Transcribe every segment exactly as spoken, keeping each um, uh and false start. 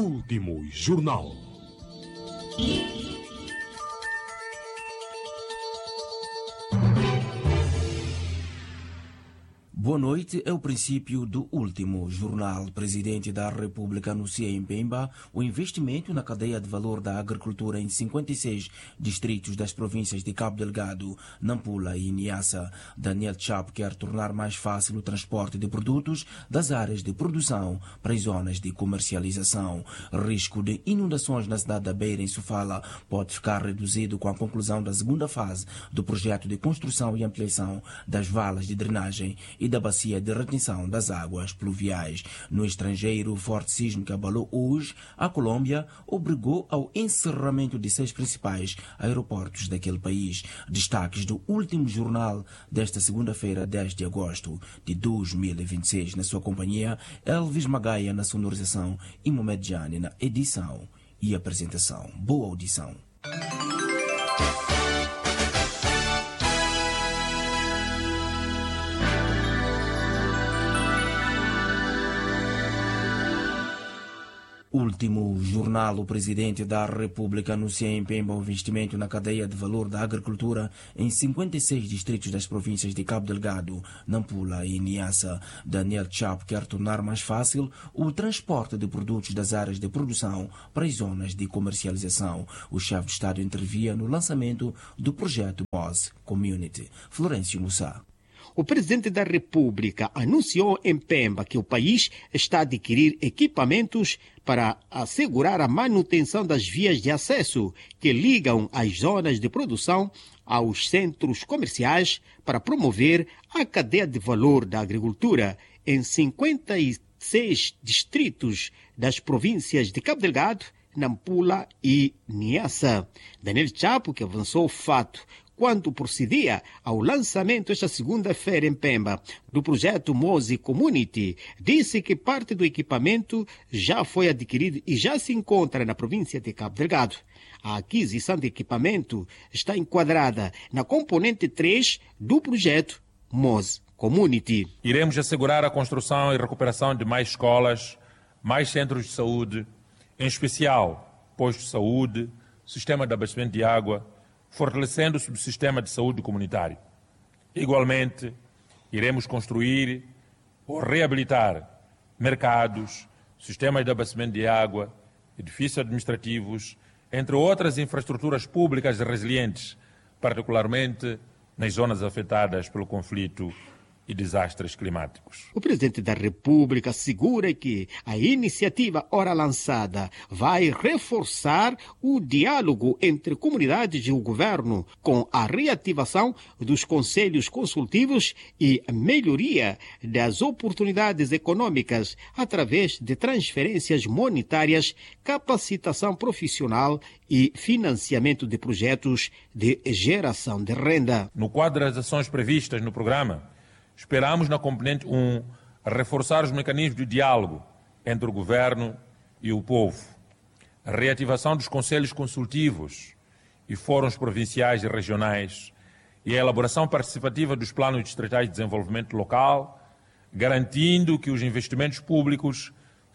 Último Jornal. Boa noite. É o princípio do último jornal. O presidente da República anuncia em Pemba o investimento na cadeia de valor da agricultura em cinquenta e seis distritos das províncias de Cabo Delgado, Nampula e Niassa. Daniel Chapo quer tornar mais fácil o transporte de produtos das áreas de produção para as zonas de comercialização. Risco de inundações na cidade da Beira, em Sofala, pode ficar reduzido com a conclusão da segunda fase do projeto de construção e ampliação das valas de drenagem e da bacia de retenção das águas pluviais. No estrangeiro, o forte sismo que abalou hoje a Colômbia obrigou ao encerramento de seis principais aeroportos daquele país. Destaques do último jornal desta segunda-feira, dez de agosto de dois mil e vinte e seis. Na sua companhia, Elvis Magaia na sonorização e Mohamed Jani na edição e apresentação. Boa audição. Último jornal. O presidente da República anuncia em Pemba o investimento na cadeia de valor da agricultura em cinquenta e seis distritos das províncias de Cabo Delgado, Nampula e Niassa. Daniel Chapo quer tornar mais fácil o transporte de produtos das áreas de produção para as zonas de comercialização. O chefe de Estado intervia no lançamento do projeto Moz Community. Florencio Mussa. O presidente da República anunciou em Pemba que o país está a adquirir equipamentos para assegurar a manutenção das vias de acesso que ligam as zonas de produção aos centros comerciais para promover a cadeia de valor da agricultura em cinquenta e seis distritos das províncias de Cabo Delgado, Nampula e Niassa. Daniel Chapo, que avançou o fato quando procedia ao lançamento esta segunda-feira em Pemba do projeto Mozi Community, disse que parte do equipamento já foi adquirido e já se encontra na província de Cabo Delgado. A aquisição de equipamento está enquadrada na componente três do projeto Mozi Community. Iremos assegurar a construção e recuperação de mais escolas, mais centros de saúde, em especial postos de saúde, sistema de abastecimento de água, fortalecendo o subsistema de saúde comunitário. Igualmente, iremos construir ou reabilitar mercados, sistemas de abastecimento de água, edifícios administrativos, entre outras infraestruturas públicas resilientes, particularmente nas zonas afetadas pelo conflito e desastres climáticos. O presidente da República assegura que a iniciativa ora lançada vai reforçar o diálogo entre comunidades e o governo, com a reativação dos conselhos consultivos e a melhoria das oportunidades econômicas através de transferências monetárias, capacitação profissional e financiamento de projetos de geração de renda. No quadro das ações previstas no programa, esperamos na componente um reforçar os mecanismos de diálogo entre o governo e o povo, a reativação dos conselhos consultivos e fóruns provinciais e regionais e a elaboração participativa dos planos distritais de desenvolvimento local, garantindo que os investimentos públicos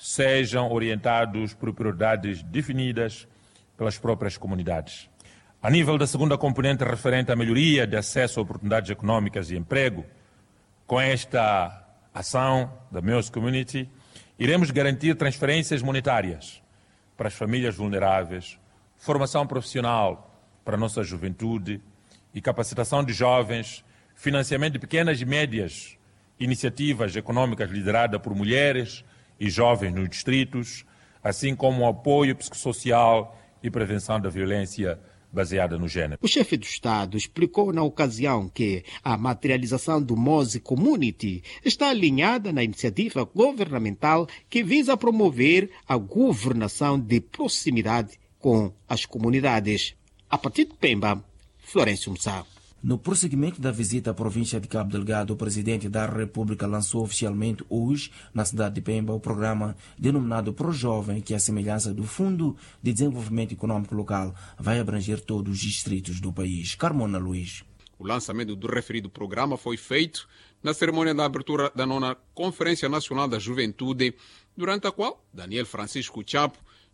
sejam orientados por prioridades definidas pelas próprias comunidades. A nível da segunda componente referente à melhoria de acesso a oportunidades econômicas e emprego, com esta ação da Mozi Community, iremos garantir transferências monetárias para as famílias vulneráveis, formação profissional para a nossa juventude e capacitação de jovens, financiamento de pequenas e médias iniciativas econômicas lideradas por mulheres e jovens nos distritos, assim como o apoio psicossocial e prevenção da violência baseada no gênero. O chefe do Estado explicou na ocasião que a materialização do Mozi Community está alinhada na iniciativa governamental que visa promover a governação de proximidade com as comunidades. A partir de Pemba, Florencio Mussa. No prosseguimento da visita à província de Cabo Delgado, o presidente da República lançou oficialmente hoje, na cidade de Pemba, o programa denominado Pro Jovem, que, à semelhança do Fundo de Desenvolvimento Econômico Local, vai abranger todos os distritos do país. Carmona Luiz. O lançamento do referido programa foi feito na cerimônia da abertura da nona Conferência Nacional da Juventude, durante a qual Daniel Francisco Chapo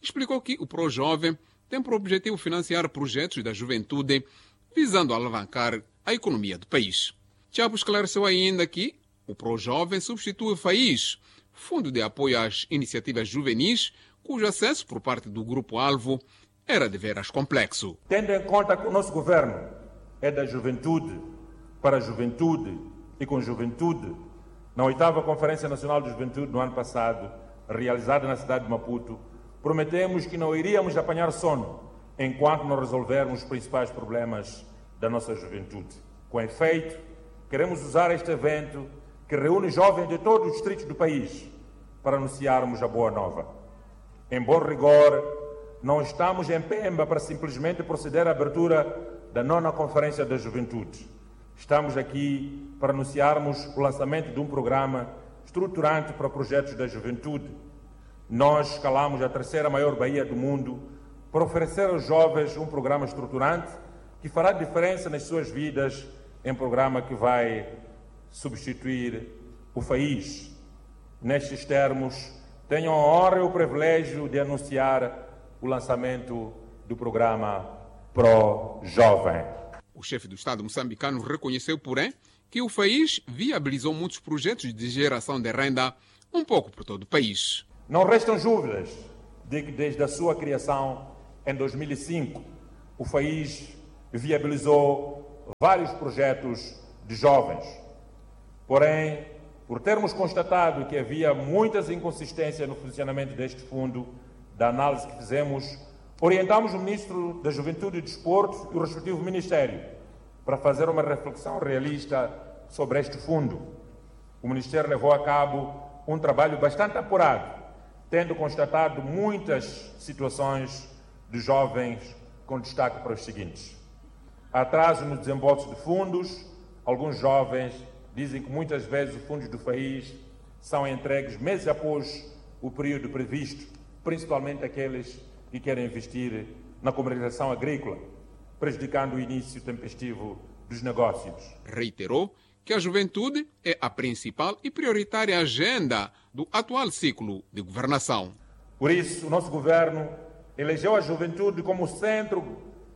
explicou que o ProJovem tem por objetivo financiar projetos da juventude visando alavancar a economia do país. Chapo esclareceu ainda que o ProJovem substitui o FAIS, Fundo de Apoio às Iniciativas Juvenis, cujo acesso por parte do Grupo-Alvo era de veras complexo. Tendo em conta que o nosso governo é da juventude, para a juventude e com juventude, na oitava Conferência Nacional de Juventude no ano passado, realizada na cidade de Maputo, prometemos que não iríamos apanhar sono enquanto não resolvermos os principais problemas da nossa juventude. Com efeito, queremos usar este evento que reúne jovens de todos os distritos do país para anunciarmos a boa nova. Em bom rigor, não estamos em Pemba para simplesmente proceder à abertura da nona Conferência da Juventude. Estamos aqui para anunciarmos o lançamento de um programa estruturante para projetos da juventude. Nós escalamos a terceira maior baía do mundo para oferecer aos jovens um programa estruturante que fará diferença nas suas vidas, em programa que vai substituir o FAIS. Nestes termos, tenho a honra e o privilégio de anunciar o lançamento do programa ProJovem. O chefe do Estado moçambicano reconheceu, porém, que o FAIS viabilizou muitos projetos de geração de renda um pouco por todo o país. Não restam dúvidas de que desde a sua criação em dois mil e cinco, o FAIS viabilizou vários projetos de jovens. Porém, por termos constatado que havia muitas inconsistências no funcionamento deste fundo, da análise que fizemos, orientamos o Ministro da Juventude e Desporto e o respectivo Ministério para fazer uma reflexão realista sobre este fundo. O Ministério levou a cabo um trabalho bastante apurado, tendo constatado muitas situações de jovens com destaque para os seguintes: atraso no desembolso de fundos. Alguns jovens dizem que muitas vezes os fundos do FAIS são entregues meses após o período previsto, principalmente aqueles que querem investir na comercialização agrícola, prejudicando o início tempestivo dos negócios. Reiterou que a juventude é a principal e prioritária agenda do atual ciclo de governação. Por isso, o nosso governo elegeu a juventude como centro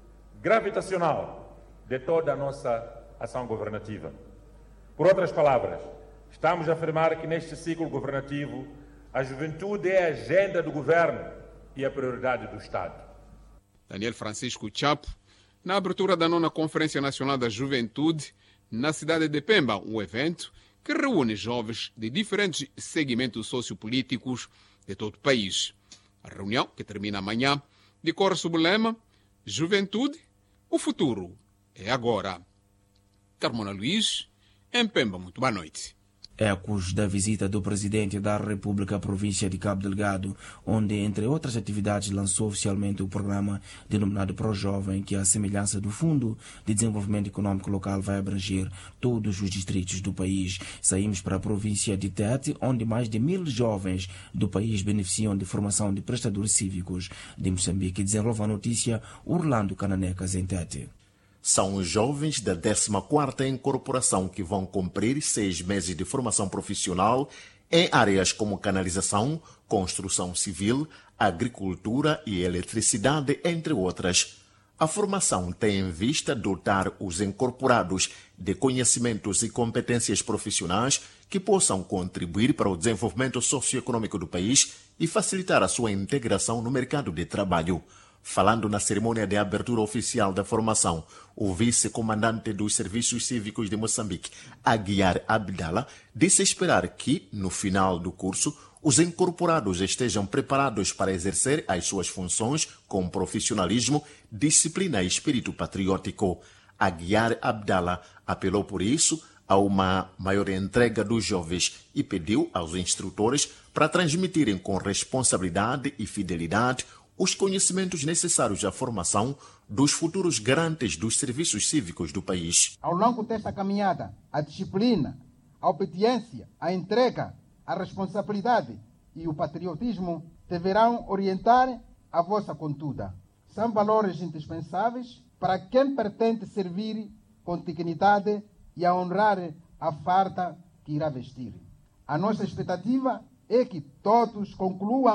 gravitacional de toda a nossa ação governativa. Por outras palavras, estamos a afirmar que neste ciclo governativo a juventude é a agenda do governo e a prioridade do Estado. Daniel Francisco Chapo, na abertura da nona Conferência Nacional da Juventude, na cidade de Pemba, um evento que reúne jovens de diferentes segmentos sociopolíticos de todo o país. A reunião, que termina amanhã, decorre sob o lema Juventude, o futuro é agora. Carmona Luiz, em Pemba, muito boa noite. Ecos da visita do presidente da República à província de Cabo Delgado, onde, entre outras atividades, lançou oficialmente o programa denominado ProJovem, que, à semelhança do Fundo de Desenvolvimento Econômico Local, vai abranger todos os distritos do país. Saímos para a província de Tete, onde mais de mil jovens do país beneficiam de formação de prestadores cívicos. De Moçambique, desenvolve a notícia Orlando Cananecas, em Tete. São os jovens da décima quarta Incorporação que vão cumprir seis meses de formação profissional em áreas como canalização, construção civil, agricultura e eletricidade, entre outras. A formação tem em vista dotar os incorporados de conhecimentos e competências profissionais que possam contribuir para o desenvolvimento socioeconômico do país e facilitar a sua integração no mercado de trabalho. Falando na cerimônia de abertura oficial da formação, o vice-comandante dos Serviços Cívicos de Moçambique, Aguiar Abdala, disse esperar que, no final do curso, os incorporados estejam preparados para exercer as suas funções com profissionalismo, disciplina e espírito patriótico. Aguiar Abdala apelou por isso a uma maior entrega dos jovens e pediu aos instrutores para transmitirem com responsabilidade e fidelidade os conhecimentos necessários à formação dos futuros garantes dos serviços cívicos do país. Ao longo desta caminhada, a disciplina, a obediência, a entrega, a responsabilidade e o patriotismo deverão orientar a vossa conduta. São valores indispensáveis para quem pretende servir com dignidade e a honrar a farda que irá vestir. A nossa expectativa é que todos concluam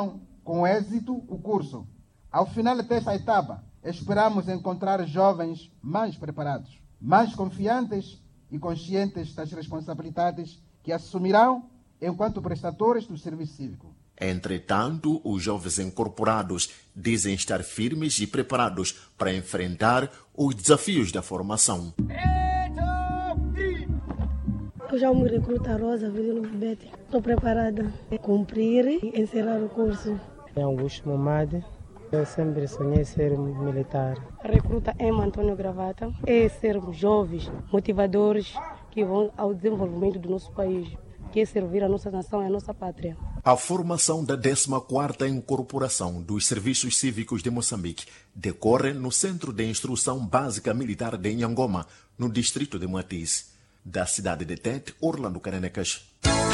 com êxito o curso. Ao final desta etapa, esperamos encontrar jovens mais preparados, mais confiantes e conscientes das responsabilidades que assumirão enquanto prestadores do serviço cívico. Entretanto, os jovens incorporados dizem estar firmes e preparados para enfrentar os desafios da formação. Eu já me recruta Rosa, Vila Novo Bete. Estou preparada a cumprir e encerrar o curso. É Augusto Momade. Eu sempre sonhei ser militar. A recruta Emma Antônio Gravata é sermos jovens, motivadores que vão ao desenvolvimento do nosso país, que é servir a nossa nação e a nossa pátria. A formação da décima quarta Incorporação dos Serviços Cívicos de Moçambique decorre no Centro de Instrução Básica Militar de Inhangoma, no distrito de Moatize. Da cidade de Tete, Orlando Canenecas.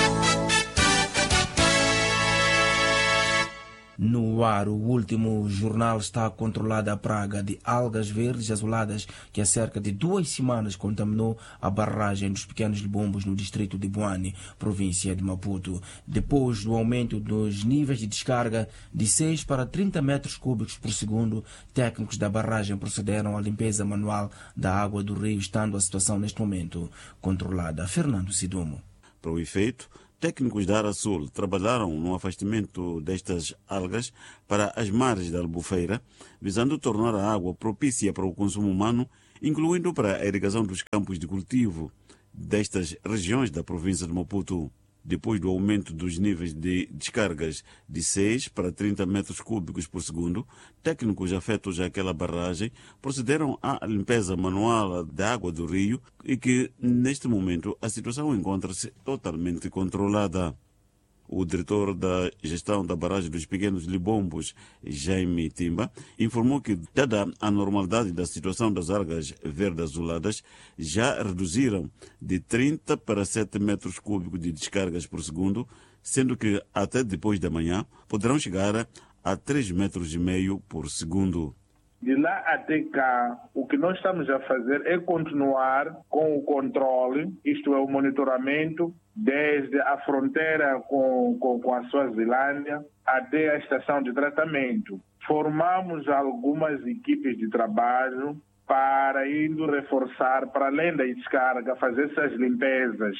No ar, o último jornal está controlada a praga de algas verdes azuladas que há cerca de duas semanas contaminou a barragem dos Pequenos Libombos no distrito de Buane, província de Maputo. Depois do aumento dos níveis de descarga de seis para trinta metros cúbicos por segundo, técnicos da barragem procederam à limpeza manual da água do rio, estando a situação neste momento controlada. Fernando Sidumo. Para o efeito, técnicos da Arasul trabalharam no afastamento destas algas para as margens da Albufeira, visando tornar a água propícia para o consumo humano, incluindo para a irrigação dos campos de cultivo destas regiões da província de Maputo. Depois do aumento dos níveis de descargas de seis para trinta metros cúbicos por segundo, técnicos afetos àquela barragem procederam à limpeza manual da água do rio e que, neste momento, a situação encontra-se totalmente controlada. O diretor da gestão da barragem dos Pequenos Libombos, Jaime Timba, informou que, dada a normalidade da situação das algas verdes azuladas, já reduziram de trinta para sete metros cúbicos de descargas por segundo, sendo que até depois da manhã poderão chegar a três metros e meio por segundo. De lá até cá, o que nós estamos a fazer é continuar com o controle, isto é, o monitoramento, desde a fronteira com, com, com a Suazilândia até a estação de tratamento. Formamos algumas equipes de trabalho para indo reforçar, para além da descarga, fazer essas limpezas,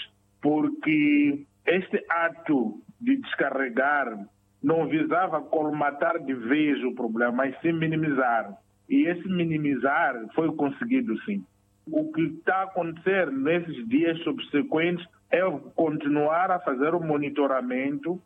porque este ato de descarregar não visava colmatar de vez o problema, mas sim minimizar. E esse minimizar foi conseguido, sim. O que está a acontecer nesses dias subsequentes é continuar a fazer o monitoramento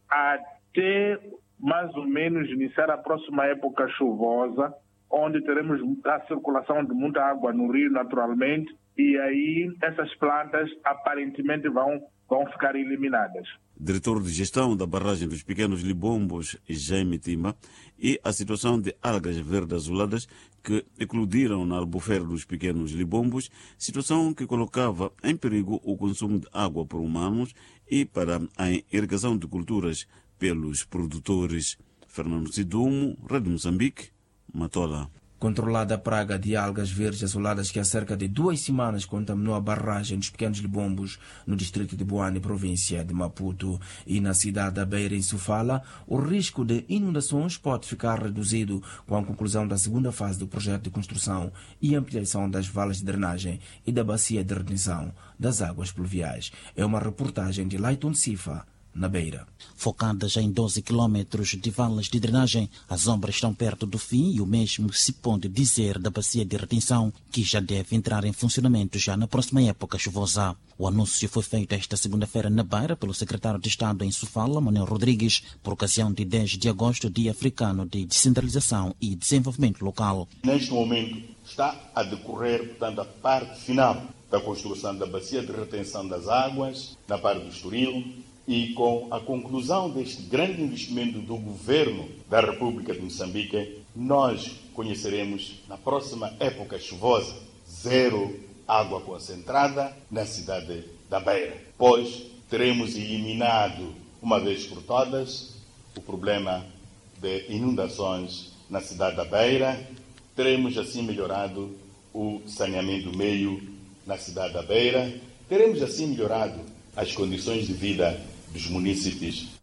até mais ou menos iniciar a próxima época chuvosa, onde teremos a circulação de muita água no rio naturalmente, e aí essas plantas aparentemente vão, vão ficar eliminadas. Diretor de gestão da barragem dos Pequenos Libombos, Jaime Timba, e a situação de algas verdes azuladas que eclodiram na albufeira dos Pequenos Libombos, situação que colocava em perigo o consumo de água por humanos e para a irrigação de culturas pelos produtores. Fernando Sidumo, Rádio Moçambique, Matola. Controlada a praga de algas verdes azuladas que há cerca de duas semanas contaminou a barragem dos Pequenos Libombos no distrito de Buane, província de Maputo, e na cidade da Beira, em Sofala, o risco de inundações pode ficar reduzido com a conclusão da segunda fase do projeto de construção e ampliação das valas de drenagem e da bacia de retenção das águas pluviais. É uma reportagem de Laiton Sifa, na Beira. Focadas em doze quilômetros de valas de drenagem, as obras estão perto do fim e o mesmo se pode dizer da bacia de retenção, que já deve entrar em funcionamento já na próxima época chuvosa. O anúncio foi feito esta segunda-feira na Beira pelo secretário de Estado em Sofala, Manuel Rodrigues, por ocasião de dez de agosto, Dia Africano de Descentralização e Desenvolvimento Local. Neste momento está a decorrer, portanto, a parte final da construção da bacia de retenção das águas, na parte do Estoril, e com a conclusão deste grande investimento do governo da República de Moçambique, nós conheceremos, na próxima época chuvosa, zero água concentrada na cidade da Beira, pois teremos eliminado, uma vez por todas, o problema de inundações na cidade da Beira, teremos assim melhorado o saneamento do meio na cidade da Beira, teremos assim melhorado as condições de vida dos munícipes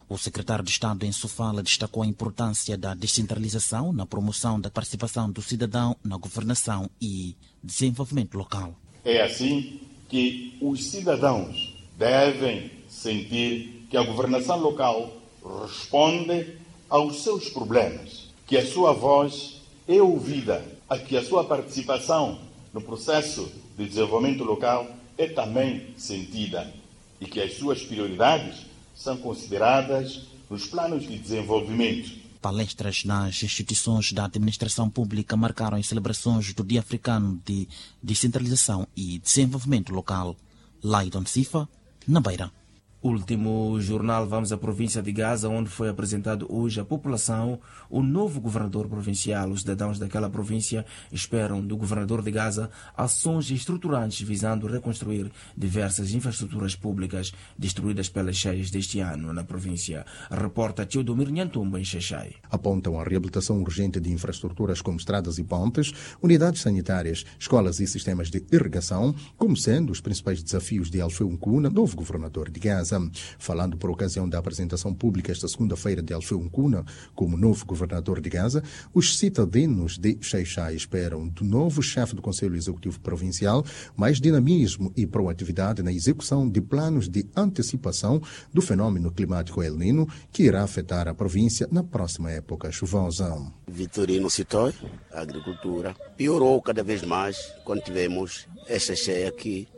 O secretário de Estado em Sofala destacou a importância da descentralização na promoção da participação do cidadão na governação e desenvolvimento local. É assim que os cidadãos devem sentir que a governação local responde aos seus problemas, que a sua voz é ouvida, a que a sua participação no processo de desenvolvimento local é também sentida e que as suas prioridades são consideradas nos planos de desenvolvimento. Palestras nas instituições da administração pública marcaram as celebrações do Dia Africano de Descentralização e Desenvolvimento Local. Laidon Sifa, na Beira. Último jornal, vamos à província de Gaza, onde foi apresentado hoje à população o novo governador provincial. Os cidadãos daquela província esperam do governador de Gaza ações estruturantes visando reconstruir diversas infraestruturas públicas destruídas pelas cheias deste ano na província. Reporta Teodomir Nhantumba em Xaixai. Apontam a reabilitação urgente de infraestruturas como estradas e pontes, unidades sanitárias, escolas e sistemas de irrigação, como sendo os principais desafios de Alfeu Nkuna, novo governador de Gaza. Falando por ocasião da apresentação pública esta segunda-feira de Alfeu Nkuna como novo governador de Gaza, os cidadãos de Xaixai esperam do novo chefe do Conselho Executivo Provincial mais dinamismo e proatividade na execução de planos de antecipação do fenômeno climático El Nino, que irá afetar a província na próxima época chuvosa. Vitorino Citói, a agricultura piorou cada vez mais quando tivemos esta cheia aqui